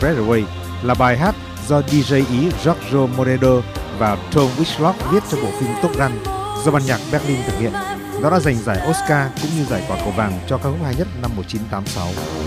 Expressway là bài hát do DJ Ý Giorgio Moroder và Tom Whitlock viết cho bộ phim Top Gun do ban nhạc Berlin thực hiện. Nó đã giành giải Oscar cũng như giải quả cầu vàng cho ca khúc hay nhất năm 1986.